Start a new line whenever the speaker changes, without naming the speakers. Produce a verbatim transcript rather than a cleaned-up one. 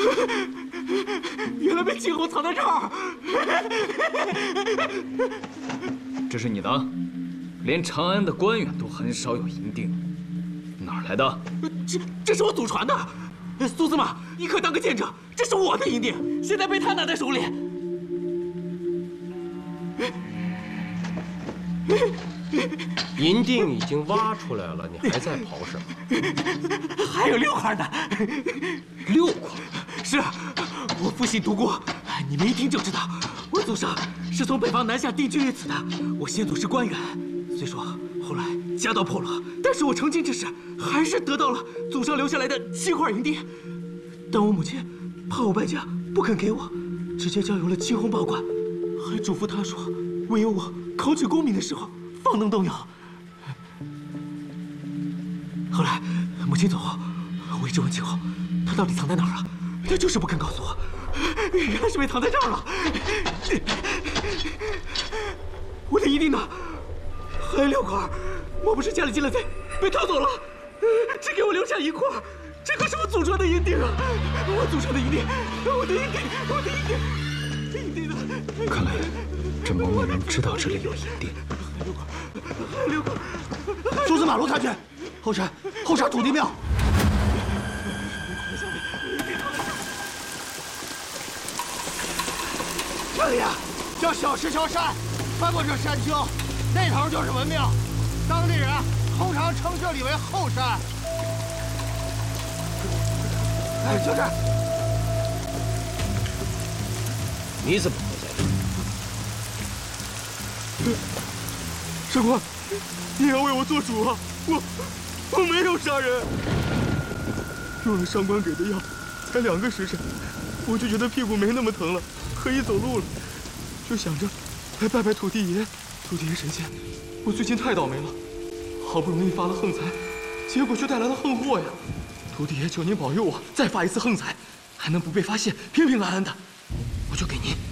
原来被庆侯藏在这儿。
这是你的？连长安的官员都很少有银锭，哪儿来的？
这这是我祖传的。苏司马，你可当个见证，这是我的银锭，现在被他拿在手里。
银锭已经挖出来了，你还在刨什么？
还有六块呢。
六块？
是，我父亲读过，你们一听就知道，我祖上是从北方南下定居于此的。我先祖是官员，虽说后来家道破落，但是我成亲之时，还是得到了祖上留下来的七块银锭。但我母亲怕我败家，不肯给我，直接交由了青红保管，还嘱咐他说，唯有我考取功名的时候，方能动摇。后来母亲走后，我一直问青红，他到底藏在哪儿啊？他就是不肯告诉我，原来是被藏在这儿了。我的银锭呢？还有六块，莫不是家里进了贼，被偷走了？只给我留下一块，这可是我祖传的银锭啊！我祖传的银锭，我的银锭，我的银锭，银锭呢？
看来这蒙面人知道这里有银锭。
还有六块，还有六块。
苏司马罗参军，后山后山土地庙。这里啊，叫小石桥山，翻过这山丘，那头就是文庙，当地人通常称这里为后山。哎，就这儿。
你怎么会在这儿？
上官，你要为我做主啊！我我没有杀人，用了上官给的药，才两个时辰，我就觉得屁股没那么疼了，可以走路了，就想着来拜拜土地爷。土地爷神仙，我最近太倒霉了，好不容易发了横财，结果却带来了横祸呀！土地爷，求您保佑我再发一次横财，还能不被发现，平平安安的。我就给您